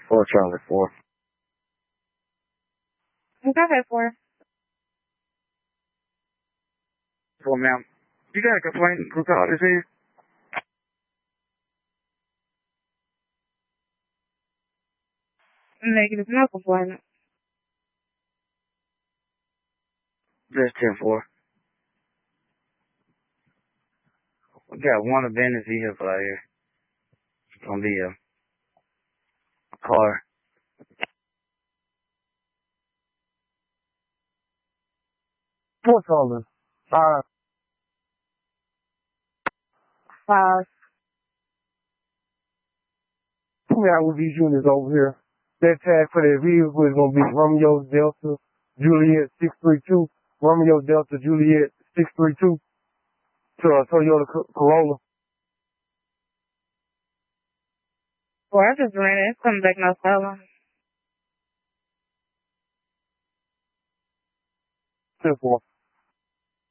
4 Charlie 4. Okay, 4. 4, ma'am. You got a complaint with all this here? Negative, no complaint. Just 10-4. We got one abandoned vehicle out here. It's gonna be a car. What's all this? 5. Come out with these units over here. That tag for that vehicle is going to be Romeo Delta Juliet 632. Romeo Delta Juliet 632 to a Toyota Corolla. Well, I just ran it. It's coming back no problem. 10-4.